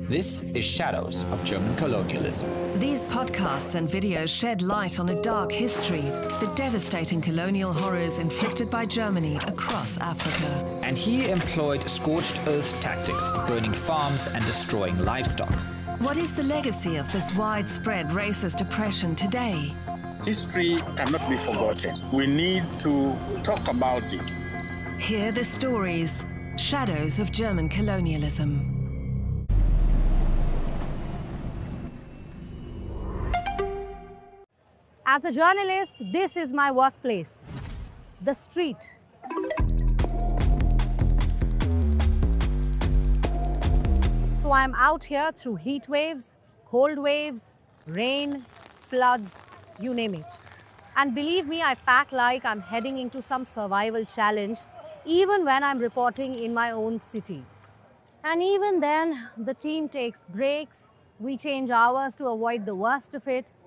This is Shadows of German Colonialism. These podcasts and videos shed light on a dark history, the devastating colonial horrors inflicted by Germany across Africa. And he employed scorched earth tactics, burning farms and destroying livestock. What is the legacy of this widespread racist oppression today? History cannot be forgotten. We need to talk about it. Hear the stories, Shadows of German Colonialism. As a journalist, this is my workplace, the street. So I'm out here through heat waves, cold waves, rain, floods, you name it. And believe me, I pack like I'm heading into some survival challenge, even when I'm reporting in my own city. And even then, the team takes breaks, we change hours to avoid the worst of it,